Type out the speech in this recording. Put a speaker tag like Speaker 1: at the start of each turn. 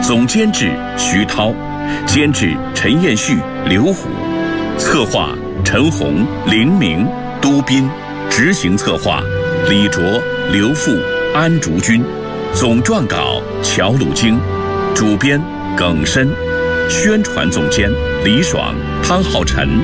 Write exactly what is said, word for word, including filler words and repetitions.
Speaker 1: 总监制徐涛，监制陈彦旭、刘虎，策划陈红、林明、都斌，执行策划李卓、刘富、安竹君，总撰稿乔鲁京，主编耿申，宣传总监李爽、汤浩辰。